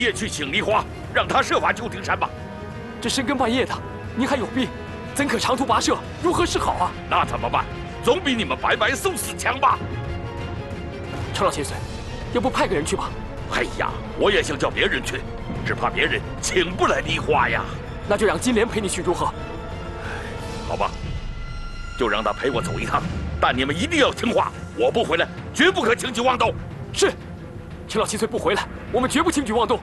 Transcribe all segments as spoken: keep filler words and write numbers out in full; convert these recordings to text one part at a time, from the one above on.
也去请梨花，让他设法救丁山吧。 这深更半夜的，您还有病，怎可长途跋涉？如何是好啊？ 那怎么办？总比你们白白送死强吧。 程老千岁，要不派个人去吧？ 哎呀，我也想叫别人去，只怕别人请不来梨花呀。 那就让金莲陪你去，如何？ 好吧，就让他陪我走一趟，但你们一定要听话，我不回来，绝不可轻举妄动。 是，程老千岁不回来，我们绝不轻举妄动。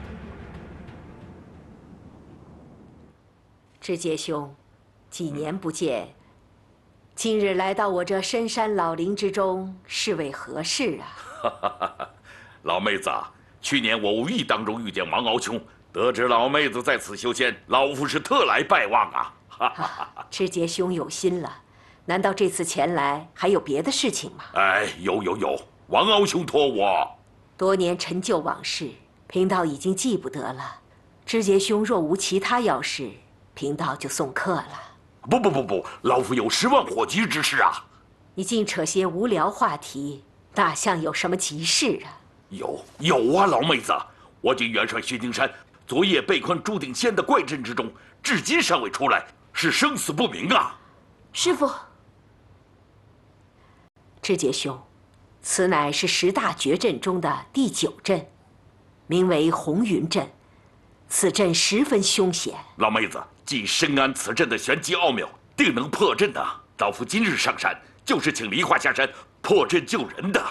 知节兄，几年不见，今日来到我这深山老林之中，是为何事啊？ 老妹子，去年我无意当中遇见王敖兄，得知老妹子在此修仙，老夫是特来拜望啊。 啊，知节兄有心了，难道这次前来还有别的事情吗？ 哎，有有有，王敖兄托我。 多年陈旧往事，贫道已经记不得了。知节兄若无其他要事，贫道就送客了。 不不不不，老夫有十万火急之事啊！ 你净扯些无聊话题，哪像有什么急事啊？ 有有啊，老妹子，我军元帅薛丁山昨夜被困朱顶仙的怪阵之中，至今尚未出来，是生死不明啊！ 师父， 知节兄，此乃是十大绝阵中的第九阵，名为红云阵。此阵十分凶险。 老妹子，既深谙此阵的玄机奥妙，定能破阵的。老夫今日上山，就是请梨花下山破阵救人的。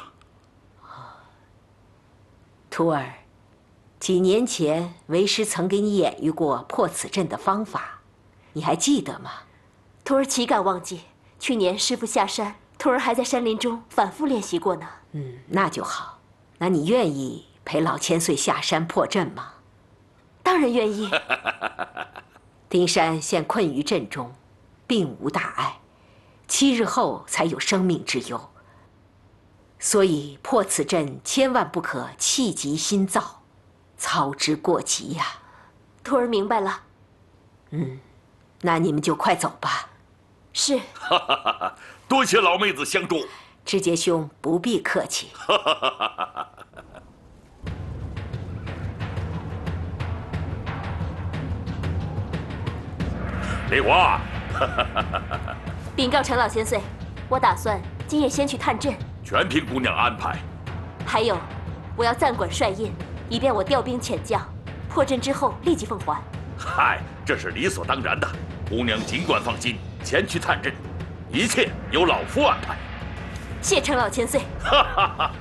徒儿，几年前为师曾给你演绎过破此阵的方法，你还记得吗？ 徒儿岂敢忘记？去年师父下山，徒儿还在山林中反复练习过呢。 嗯，那就好。那你愿意陪老千岁下山破阵吗？ 当然愿意。 丁山现困于阵中，并无大碍，七日后才有生命之忧。所以破此阵千万不可气急心躁，操之过急呀。 徒儿明白了。 嗯，那你们就快走吧。 是。 多谢老妹子相助。 知节兄不必客气。 梨花， 禀告陈老千岁，我打算今夜先去探阵， 全凭姑娘安排。 还有，我要暂管帅印，以便我调兵遣将，破阵之后立即奉还。 嗨，这是理所当然的。姑娘尽管放心，前去探阵，一切由老夫安排。 谢陈老千岁。